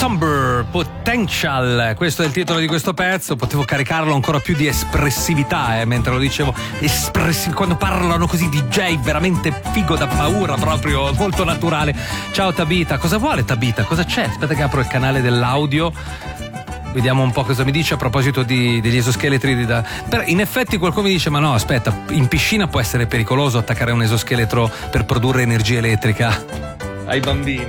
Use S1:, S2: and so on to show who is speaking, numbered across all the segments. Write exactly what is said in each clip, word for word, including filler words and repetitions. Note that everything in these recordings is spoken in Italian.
S1: Somber Potential, questo è il titolo di questo pezzo. Potevo caricarlo ancora più di espressività, eh, mentre lo dicevo. Espressi- quando parlano così D J, veramente figo da paura, proprio molto naturale. Ciao Tabita, cosa vuole Tabita? Cosa c'è? Aspetta che apro il canale dell'audio. Vediamo un po' cosa mi dice a proposito di, degli esoscheletri di da... Però in effetti qualcuno mi dice: ma no, aspetta, in piscina può essere pericoloso attaccare un esoscheletro per produrre energia elettrica ai bambini.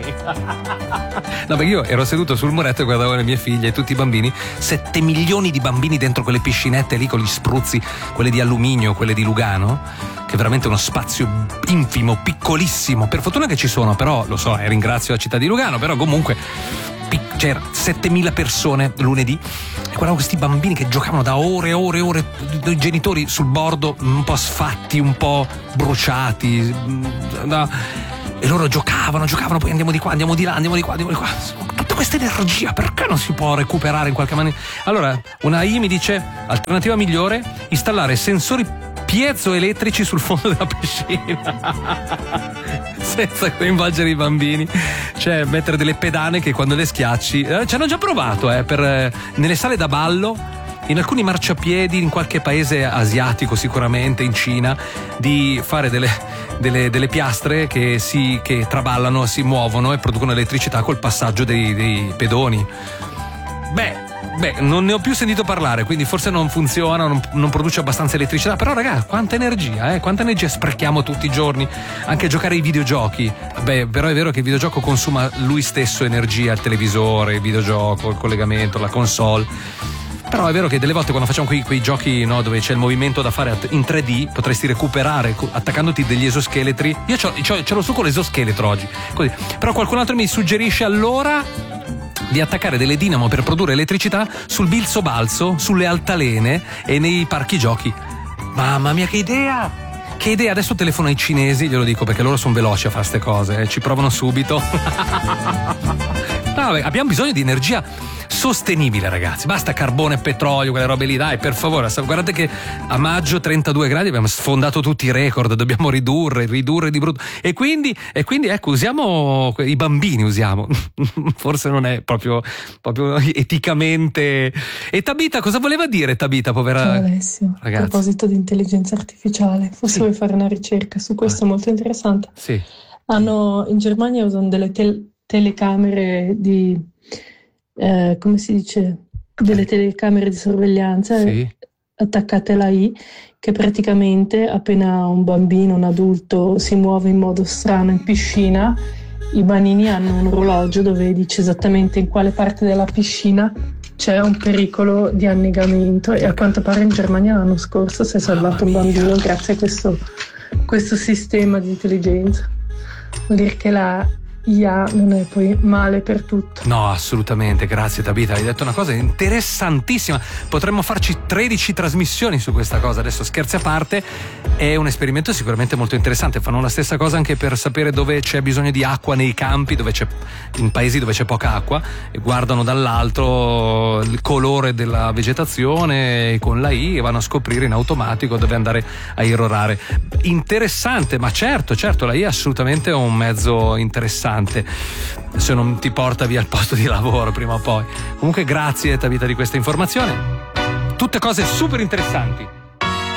S1: No, perché io ero seduto sul muretto e guardavo le mie figlie e tutti i bambini, sette milioni di bambini dentro quelle piscinette lì con gli spruzzi, quelle di alluminio, quelle di Lugano, che è veramente uno spazio infimo, piccolissimo. Per fortuna che ci sono, però lo so, eh, ringrazio la città di Lugano, però comunque c'era settemila persone lunedì e guardavo questi bambini che giocavano da ore e ore e ore, i genitori sul bordo un po' sfatti, un po' bruciati, no? E loro giocavano, giocavano, poi andiamo di qua, andiamo di là, andiamo di qua, andiamo di qua. Tutta questa energia, perché non si può recuperare in qualche maniera? Allora, una A I mi dice: alternativa migliore, installare sensori piezoelettrici sul fondo della piscina. Senza coinvolgere i bambini, cioè mettere delle pedane che quando le schiacci, eh, ci hanno già provato, eh, per, eh, nelle sale da ballo, in alcuni marciapiedi, in qualche paese asiatico sicuramente, in Cina, di fare delle, delle, delle piastre che si che traballano, si muovono e producono elettricità col passaggio dei, dei pedoni. Beh, Beh, non ne ho più sentito parlare, quindi forse non funziona, non, non produce abbastanza elettricità. Però ragazzi, quanta energia, eh? Quanta energia sprechiamo tutti i giorni, anche a giocare ai videogiochi. Beh, però è vero che il videogioco consuma lui stesso energia, il televisore, il videogioco, il collegamento, la console. Però è vero che delle volte quando facciamo quei, quei giochi, no, dove c'è il movimento da fare in tre D, potresti recuperare attaccandoti degli esoscheletri. Io c'ho, c'ho, ce l'ho su con l'esoscheletro oggi, così. Però qualcun altro mi suggerisce allora di attaccare delle dinamo per produrre elettricità sul Bilso Balzo, sulle altalene e nei parchi giochi. Mamma mia, che idea! Che idea! Adesso telefono ai cinesi, glielo dico perché loro sono veloci a fare ste cose, eh, ci provano subito. No, abbiamo bisogno di energia sostenibile, ragazzi. Basta carbone e petrolio, quelle robe lì, dai, per favore. Guardate che a maggio trentadue gradi abbiamo sfondato tutti i record, dobbiamo ridurre, ridurre di brutto. E quindi, e quindi ecco, usiamo i bambini, usiamo. Forse non è proprio, proprio eticamente. E Tabita, cosa voleva dire Tabita, povera?
S2: Ciao Alessio,
S1: ragazzi.
S2: A proposito di intelligenza artificiale, forse
S1: Sì.
S2: vuoi fare una ricerca su questo,
S1: ah.
S2: molto interessante.
S1: Sì.
S2: Hanno, in Germania usano delle tel- telecamere di, eh, come si dice, delle telecamere di sorveglianza
S1: Sì.
S2: attaccate alla A I, che praticamente appena un bambino, un adulto si muove in modo strano in piscina, i bambini hanno un orologio dove dice esattamente in quale parte della piscina c'è un pericolo di annegamento, e a quanto pare in Germania l'anno scorso si è salvato un bambino grazie a questo, questo sistema di intelligenza. Vuol dire che la I A non è poi male per tutto.
S1: No, assolutamente, grazie Tabita, hai detto una cosa interessantissima. Potremmo farci tredici trasmissioni su questa cosa. Adesso scherzi a parte, è un esperimento sicuramente molto interessante. Fanno la stessa cosa anche per sapere dove c'è bisogno di acqua nei campi, dove c'è, in paesi dove c'è poca acqua, e guardano dall'alto il colore della vegetazione con la I e vanno a scoprire in automatico dove andare a irrorare. Interessante, ma certo, certo, la I è assolutamente un mezzo interessante, se non ti porta via il posto di lavoro prima o poi. Comunque grazie Tabita di questa informazione, tutte cose super interessanti.